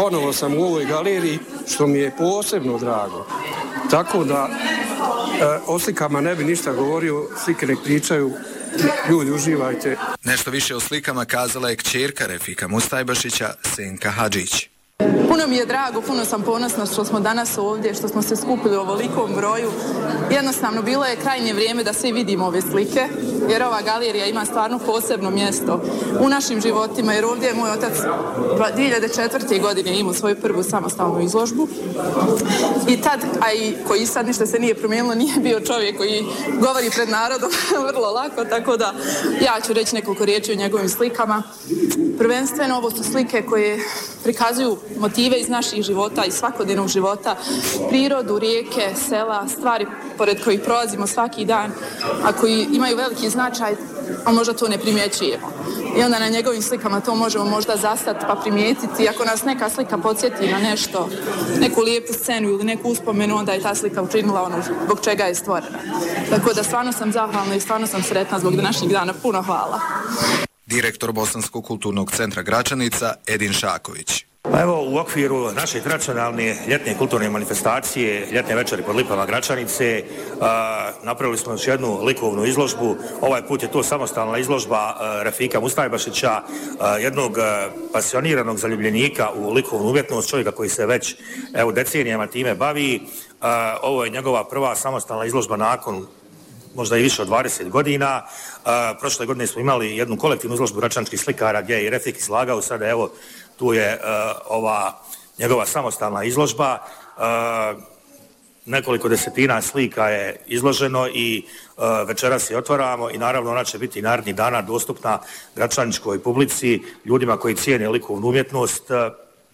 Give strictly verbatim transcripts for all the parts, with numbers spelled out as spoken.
ponovo sam u ovoj galeriji, što mi je posebno drago. Tako da e, o slikama ne bi ništa govorio, slike nek pričaju, ljudi uživajte. Nešto više o slikama kazala je kćerka Refika Mustajbašića, Senka Hadžić. Puno mi je drago, puno sam ponosna što smo danas ovdje, što smo se skupili u ovolikom broju. Jednostavno, bilo je krajnje vrijeme da svi vidimo ove slike, jer ova galerija ima stvarno posebno mjesto u našim životima, jer ovdje je moj otac dvije hiljade četvrte. godine imao svoju prvu samostalnu izložbu. I tad, a i koji sad ništa se nije promijenilo, nije bio čovjek koji govori pred narodom vrlo lako, tako da ja ću reći nekoliko riječi o njegovim slikama. Prvenstveno ovo su slike koje prikazuju motive iz naših života, iz svakodnevnog života, prirodu, rijeke, sela, stvari pored kojih prolazimo svaki dan, a koji imaju veliki značaj, a možda to ne primjećujemo. I onda na njegovim slikama to možemo možda zastati pa primijetiti. Ako nas neka slika podsjeti na nešto, neku lijepu scenu ili neku uspomenu, onda je ta slika učinila ono zbog čega je stvorena. Tako da stvarno sam zahvalna i stvarno sam sretna zbog današnjeg dana. Puno hvala. Direktor Bosanskog kulturnog centra Gračanica Edin Šaković. Pa evo, u okviru naše tradicionalne ljetne kulturne manifestacije, ljetne večeri pod lipama Gračanice, a, napravili smo još jednu likovnu izložbu. Ovaj put je to samostalna izložba a, Refika Mustajbašića, a, jednog a, pasioniranog zaljubljenika u likovnu umjetnost, čovjeka koji se već evo, decenijama time bavi. A, ovo je njegova prva samostalna izložba nakon možda i više od dvadeset godina. Uh, prošle godine smo imali jednu kolektivnu izložbu gračaničkih slikara gdje je i Refik izlagao, sada evo tu je uh, ova njegova samostalna izložba. Uh, nekoliko desetina slika je izloženo i uh, večeras je otvaramo i naravno ona će biti narednih dana dostupna gračaničkoj publici, ljudima koji cijene likovnu umjetnost. Uh,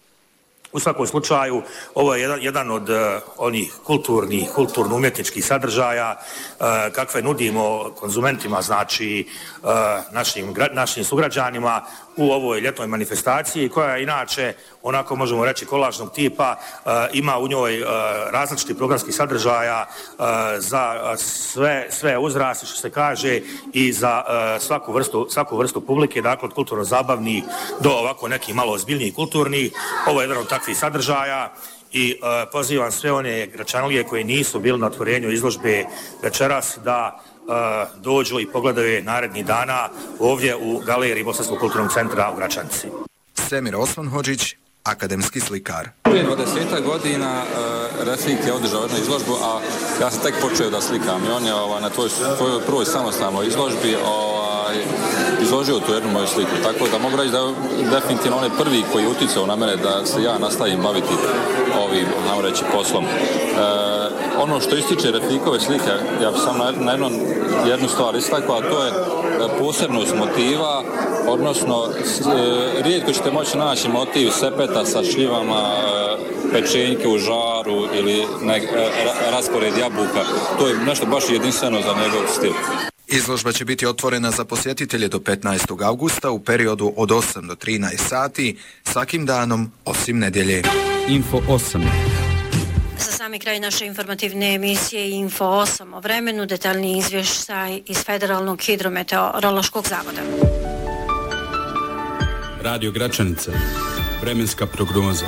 U svakom slučaju, ovo je jedan, jedan od uh, onih kulturnih, kulturno-umjetničkih sadržaja uh, kakve nudimo konzumentima, znači uh, našim, gra, našim sugrađanima u ovoj ljetnoj manifestaciji, koja je inače, onako možemo reći, kolažnog tipa, uh, ima u njoj uh, različiti programskih sadržaja uh, za sve, sve uzrasti, što se kaže, i za uh, svaku, vrstu, svaku vrstu publike, dakle od kulturno-zabavnih do ovako nekih malo ozbiljnijih kulturnih. Ovo je jedan od takvih sadržaja i uh, pozivam sve one Gračanlije koji nisu bili na otvorenju izložbe večeras da uh, dođu i pogledaju narednih dana ovdje u galeriji Bosanskog kulturnog centra u Gračanici. Semir Osmanhodžić, akademski slikar. Prije dvadeset godina uh, Refik je održao jednu izložbu, a ja sam tek počeo da slikam i on je ovaj, na tvoj, tvojoj prvoj samostalnoj izložbi ovaj, izložio tu jednu moju sliku, tako da mogu reći da je definitivno on je prvi koji je uticao na mene da se ja nastavim baviti ovim, nam reći, poslom. E, ono što ističe Refikove slike, ja bih sam na, na jednu, jednu stvar istakao, a to je posebnost motiva, odnosno e, rijetko ćete moći naći motiv sepeta sa šljivama, e, pečenjke u žaru ili ne, e, raspored jabuka. To je nešto baš jedinstveno za njegov stil. Izložba će biti otvorena za posjetitelje do petnaestog augusta u periodu od osam do trinaest sati, svakim danom osim nedjelje. Info osam. Za sami kraj naše informativne emisije Info osam o vremenu, detaljni izvještaj iz Federalnog hidrometeorološkog zavoda. Radio Gračanica. Vremenska prognoza.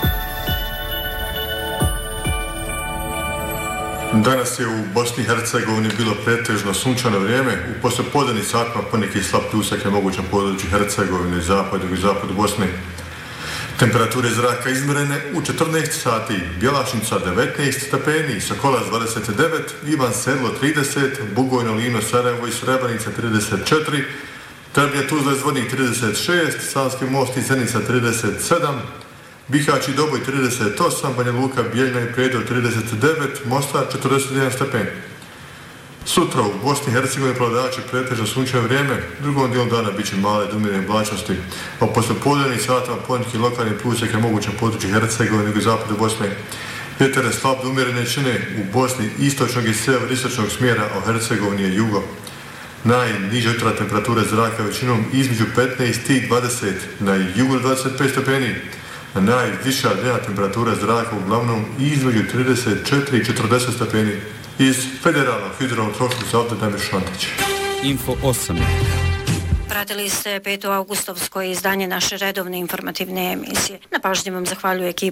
Danas je u Bosni i Hercegovini bilo pretežno sunčano vrijeme. U poslijepodnevnim satima poneki slab pljusak je moguć na području Hercegovine, zapadu i zapadu Bosne. Temperature zraka izmjerene u četrnaest sati, Bjelašnica devetnaest stepeni, Sokolac dvadeset devet, Ivan Sedlo trideset, Bugojno, Lino, Sarajevo i Srebrenica trideset četiri, Trebnje, Tuzla i Zvornik trideset šest, Savski Most i Zenica trideset sedam, Bihać i Doboj trideset osam, Banja Luka, Bijeljna i Prijedor trideset devet, Mostar četrdeset jedan stepen. Sutra u Bosni i Hercegovini prevladaće pretežno sunčano vrijeme, u drugom dijelu dana bit će male do umjerene oblačnosti, a posle podnevnih satima poneki lokalni pljusak je moguć na području Hercegovine i zapadu Bosne. Vjetar je slab do umjerene čine u Bosni istočnog i sever-istočnog smjera, a u Hercegovini je jugo. Najniža jutra temperature zraka većinom između petnaest i dvadeset, na jugu dvadeset pet stepeni, a najviša dnevna temperatura zraka uglavnom između trideset četiri i četrdeset stepeni. Iz Federalnog hidrometeorološkog zavoda Damir Šantić. Info osam. Pratili ste peto augustovsko izdanje naše redovne informativne emisije. Na pažnji vam zahvaljuje ekipa